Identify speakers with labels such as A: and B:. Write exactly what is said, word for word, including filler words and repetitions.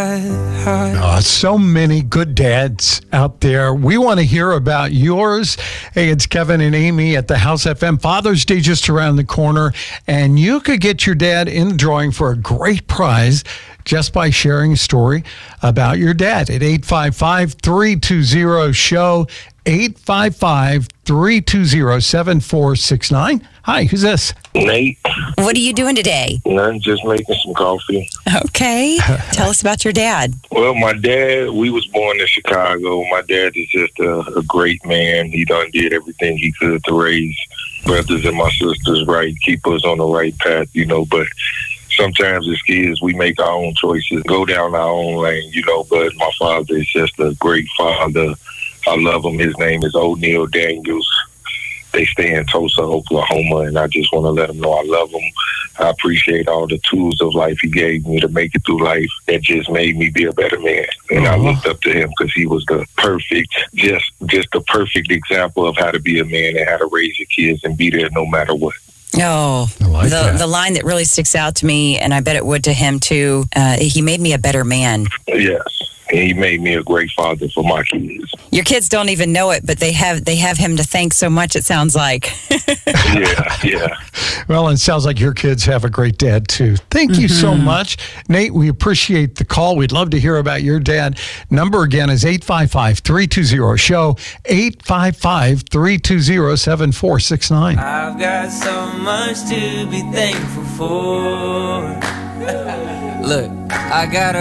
A: Uh, so many good dads out there. We want to hear about yours. Hey, it's Kevin and Amy at the House F M. Father's Day just around the corner, and you could get your dad in the drawing for a great prize just by sharing a story about your dad at eight five five, three two zero, S H O W, eight five five, three two zero, seven four six nine. Hi, who's this?
B: Nate.
C: What are you doing today?
B: Nothing, just making some coffee.
C: Okay. Tell us about your dad.
B: Well, my dad, we was born in Chicago. My dad is just a, a great man. He done did everything he could to raise brothers and my sisters right, keep us on the right path, you know, but sometimes as kids, we make our own choices, go down our own lane, you know, but my father is just a great father. I love him. His name is O'Neal Daniels. They stay in Tulsa, Oklahoma, and I just want to let him know I love him. I appreciate all the tools of life he gave me to make it through life. That just made me be a better man. And uh-huh. I looked up to him because he was the perfect, just just the perfect example of how to be a man and how to raise your kids and be there no matter what.
C: Oh,
A: like
C: the
A: that.
C: the line that really sticks out to me, and I bet it would to him too, uh, he made me a better man.
B: Yes. And he made me a great father for my kids.
C: Your kids don't even know it, but they have they have him to thank so much, it sounds like.
B: yeah, yeah.
A: Well, it sounds like your kids have a great dad, too. Thank mm-hmm. you so much. Nate, we appreciate the call. We'd love to hear about your dad. Number again is eight five five, three two zero, S H O W, eight five five, three two zero, seven four six nine.
D: I've got so much to be thankful for. Look, I got a